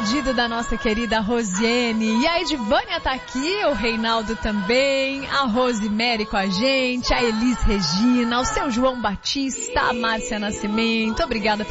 pedido da nossa querida Rosiane. E a Edvânia tá aqui, o Reinaldo também, a Rosemary com a gente, a Elis Regina, o seu João Batista, a Márcia Nascimento. Obrigada